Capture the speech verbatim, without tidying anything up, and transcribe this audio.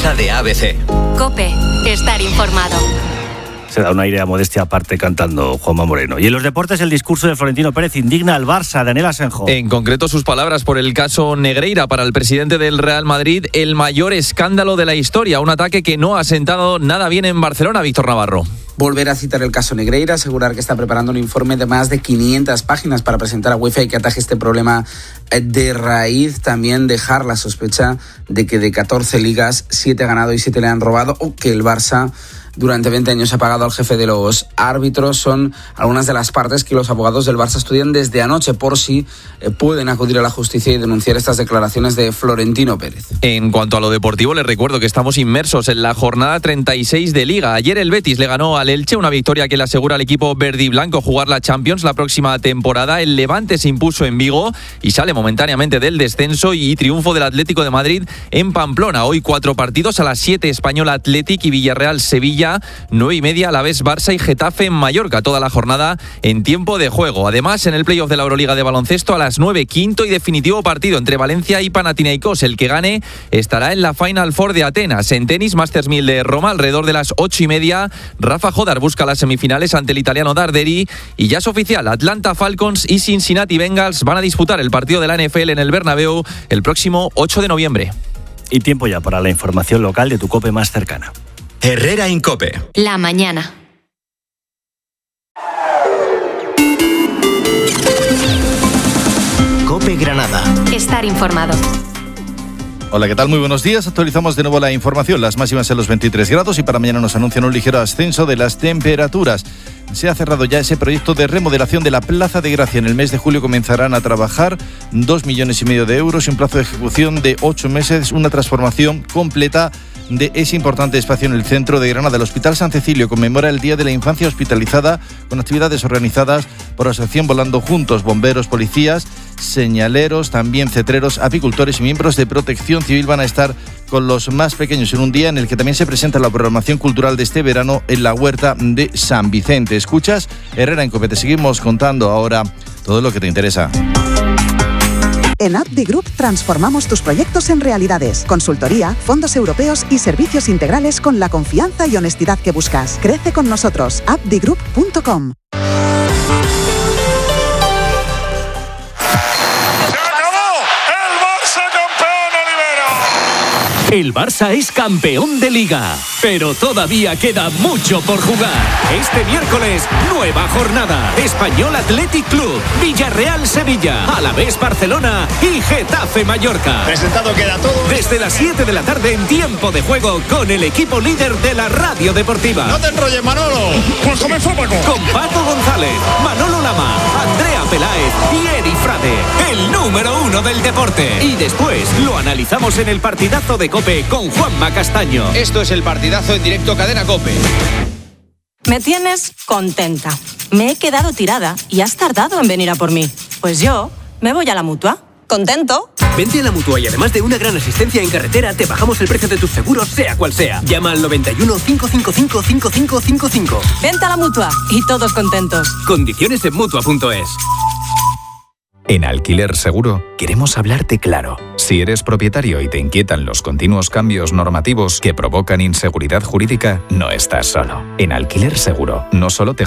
fuerza de A B C. COPE, estar informado. Se da un aire a modestia aparte cantando Juanma Moreno. Y en los deportes, el discurso de Florentino Pérez indigna al Barça. Daniel Asenjo. En concreto, sus palabras por el caso Negreira. Para el presidente del Real Madrid, el mayor escándalo de la historia. Un ataque que no ha sentado nada bien en Barcelona. Víctor Navarro. Volver a citar el caso Negreira, asegurar que está preparando un informe de más de quinientas páginas para presentar a UEFA y que ataje este problema de raíz. También dejar la sospecha de que de catorce ligas, siete ha ganado y siete le han robado, o que el Barça durante veinte años ha pagado al jefe de los árbitros. Son algunas de las partes que los abogados del Barça estudian desde anoche por si eh, pueden acudir a la justicia y denunciar estas declaraciones de Florentino Pérez. En cuanto a lo deportivo, les recuerdo que estamos inmersos en la jornada treinta y seis de Liga. Ayer el Betis le ganó al Elche, una victoria que le asegura al equipo verde y blanco jugar la Champions la próxima temporada. El Levante se impuso en Vigo y sale momentáneamente del descenso, y triunfo del Atlético de Madrid en Pamplona. Hoy cuatro partidos: a las siete Español Athletic y Villarreal Sevilla, nueve y media Alavés Barça y Getafe en Mallorca. Toda la jornada en tiempo de juego. Además, en el playoff de la Euroliga de baloncesto, a las nueve, quinto y definitivo partido entre Valencia y Panathinaikos. El que gane estará en la Final Four de Atenas. En tenis, Masters mil de Roma, alrededor de las ocho y media, Rafa Jodar busca las semifinales ante el italiano Darderi. Y ya es oficial, Atlanta Falcons y Cincinnati Bengals van a disputar el partido de la N F L en el Bernabéu el próximo ocho de noviembre. Y tiempo ya para la información local de tu COPE más cercana. Herrera Incope. La mañana. COPE Granada. Estar informado. Hola, ¿qué tal? Muy buenos días. Actualizamos de nuevo la información. Las máximas en los veintitrés grados y para mañana nos anuncian un ligero ascenso de las temperaturas. Se ha cerrado ya ese proyecto de remodelación de la Plaza de Gracia. En el mes de julio comenzarán a trabajar dos millones y medio de euros y un plazo de ejecución de ocho meses. Una transformación completa de ese importante espacio en el centro de Granada. El Hospital San Cecilio conmemora el Día de la Infancia Hospitalizada con actividades organizadas por la Asociación Volando Juntos, bomberos, policías, señaleros, también cetreros, apicultores y miembros de Protección Civil van a estar con los más pequeños en un día en el que también se presenta la programación cultural de este verano en la Huerta de San Vicente. Escuchas Herrera Incope, te seguimos contando ahora todo lo que te interesa. En Abdi Group transformamos tus proyectos en realidades. Consultoría, fondos europeos y servicios integrales con la confianza y honestidad que buscas. Crece con nosotros. abdi group punto com. El Barça es campeón de Liga, pero todavía queda mucho por jugar. Este miércoles, nueva jornada. Español Athletic Club, Villarreal Sevilla, Alavés Barcelona y Getafe Mallorca. Presentado queda todo. Desde las siete de la tarde en tiempo de juego con el equipo líder de la radio deportiva. No te enrolles, Manolo. Pues comenzó Paco. Con Paco González, Manolo Lama, Andrea Peláez y Eri Frade. El número uno del deporte. Y después lo analizamos en el partidazo de COPE con Juanma Castaño. Esto es el partidazo en directo Cadena COPE. Me tienes contenta. Me he quedado tirada y has tardado en venir a por mí. Pues yo me voy a la Mutua. ¿Contento? Vente a la Mutua y además de una gran asistencia en carretera, te bajamos el precio de tus seguros, sea cual sea. Llama al noventa y uno, cinco cinco cinco, cinco cinco cinco cinco. Vente a la Mutua y todos contentos. Condiciones en Mutua punto es. En Alquiler Seguro queremos hablarte claro. Si eres propietario y te inquietan los continuos cambios normativos que provocan inseguridad jurídica, no estás solo. En Alquiler Seguro no solo te